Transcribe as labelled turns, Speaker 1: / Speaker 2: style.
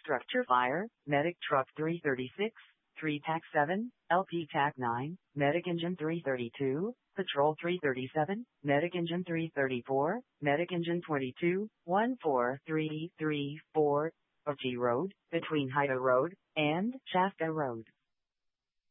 Speaker 1: Structure Fire, Medic Truck 336, 3 TAC 7, LP TAC 9, Medic Engine 332, Patrol 337, Medic Engine 334, Medic Engine 22, 14334, OT Road, between Haida Road and Shasta Road.